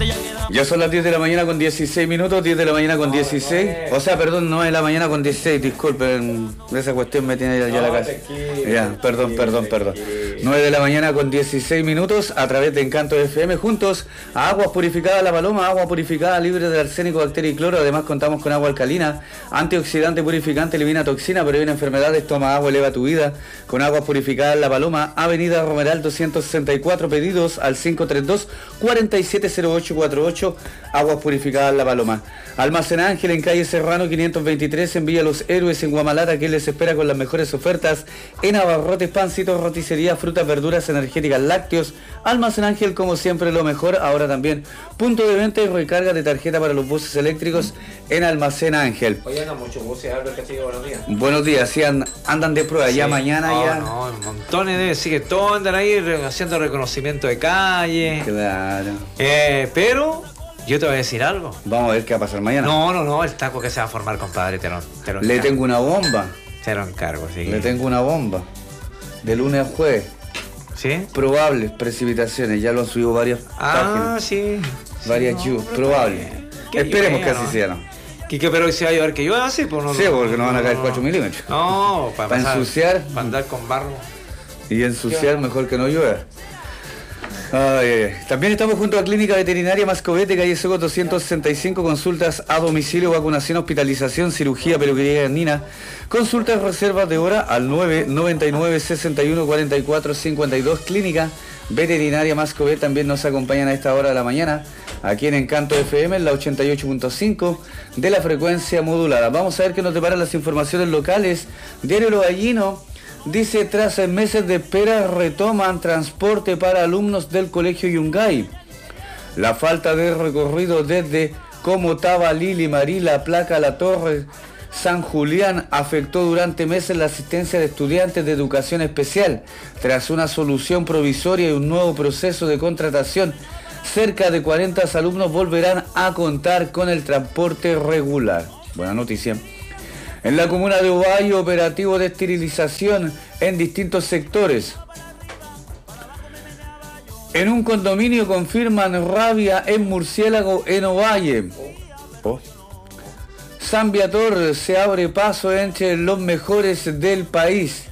Ya son las 10 de la mañana con 16 minutos, 10 de la mañana con 16. O sea, perdón, 9 de la mañana con 16, disculpen, esa cuestión me tiene ya la casa. Ya, perdón. 9 de la mañana con 16 minutos a través de Encanto FM, juntos a Aguas Purificadas La Paloma, agua purificada libre de arsénico, bacteria y cloro. Además contamos con agua alcalina, antioxidante, purificante, elimina toxina, previene enfermedades, toma agua, eleva tu vida. Con Aguas Purificadas La Paloma, Avenida Romeral 264, pedidos al 532-470848, Aguas Purificadas La Paloma. Almacén Ángel en calle Serrano 523 en Villa Los Héroes en Guamalata, que les espera con las mejores ofertas en abarrotes, pancitos, roticería, frutas, verduras, energéticas, lácteos. Almacén Ángel, como siempre, lo mejor. Ahora también punto de venta y recarga de tarjeta para los buses eléctricos en Almacén Ángel. Hoy andan muchos buses, Albert Castillo, buenos días. Buenos días, sí, andan de prueba, sí. Ya mañana ya. No, montones de, sí que todos andan ahí haciendo reconocimiento de calle. Claro. Pero yo te voy a decir algo. Vamos a ver qué va a pasar mañana. No, el taco que se va a formar, compadre, te lo Le tengo una bomba. Te lo encargo, sí. Le tengo una bomba. De lunes a jueves. ¿Sí? Probables precipitaciones, ya lo han subido varias páginas. Sí. Varias probables. Esperemos que así sea, ¿no? Quique, pero si va a llover que llueva así, pues no. Sí, porque no van a caer 4 milímetros. No, para ensuciar. Para andar con barro. Y ensuciar mejor que no llueva. También estamos junto a Clínica Veterinaria Mascovete, calle Seco 265, consultas a domicilio, vacunación, hospitalización, cirugía, peluquería canina, consultas, reservas de hora al 999-6144-52. Clínica Veterinaria Mascovete también nos acompañan a esta hora de la mañana, aquí en Encanto FM, en la 88.5 de la frecuencia modulada. Vamos a ver qué nos deparan las informaciones locales. Diario Lo Gallino dice: tras meses de espera retoman transporte para alumnos del Colegio Yungay. La falta de recorrido desde Comotava, Lili, Marí, La Placa, La Torre, San Julián afectó durante meses la asistencia de estudiantes de educación especial. Tras una solución provisoria y un nuevo proceso de contratación, cerca de 40 alumnos volverán a contar con el transporte regular. Buena noticia. En la comuna de Ovalle, operativo de esterilización en distintos sectores. En un condominio confirman rabia en murciélago en Ovalle. San Viator se abre paso entre los mejores del país.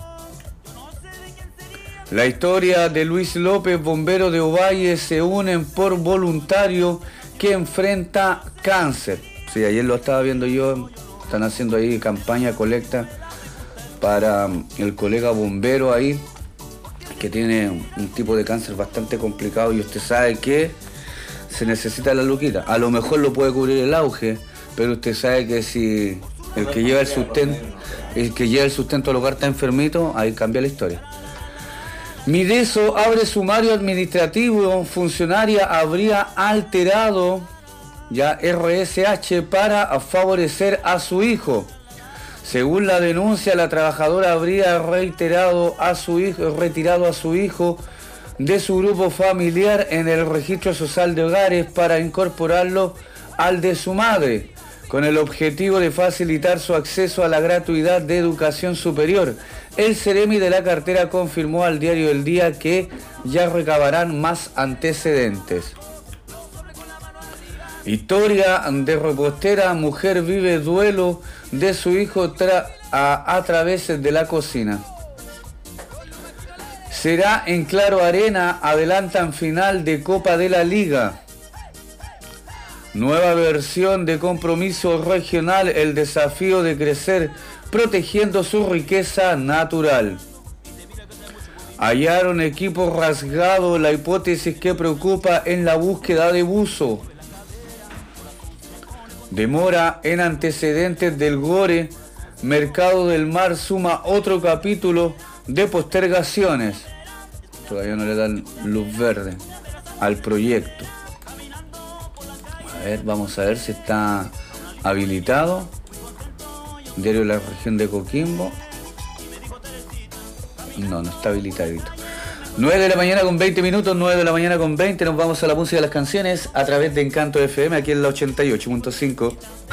La historia de Luis López, bombero de Ovalle, se unen por voluntario que enfrenta cáncer. Sí, ayer lo estaba viendo yo. Están haciendo ahí campaña, colecta para el colega bombero ahí, que tiene un tipo de cáncer bastante complicado, y usted sabe que se necesita la luquita. A lo mejor lo puede cubrir el auge, pero usted sabe que si el que lleva el sustento al hogar está enfermito, ahí cambia la historia. Mideso abre sumario administrativo, funcionaria habría alterado ya RSH para favorecer a su hijo. Según la denuncia, la trabajadora habría retirado a su hijo de su grupo familiar en el registro social de hogares para incorporarlo al de su madre, con el objetivo de facilitar su acceso a la gratuidad de educación superior. El Ceremi de la cartera confirmó al diario El Día que ya recabarán más antecedentes. Historia de repostera: mujer vive duelo de su hijo a través de la cocina. Será en Claro Arena, adelantan final de Copa de la Liga. Nueva versión de compromiso regional, el desafío de crecer protegiendo su riqueza natural. Hallaron equipo rasgado, la hipótesis que preocupa en la búsqueda de buzo. Demora en antecedentes del Gore, Mercado del Mar suma otro capítulo de postergaciones. Todavía no le dan luz verde al proyecto. A ver, vamos a ver si está habilitado. Diario de la región de Coquimbo. No está habilitadito. 9 de la mañana con 20 minutos, 9 de la mañana con 20, nos vamos a la música de las canciones a través de Encanto FM, aquí en la 88.5.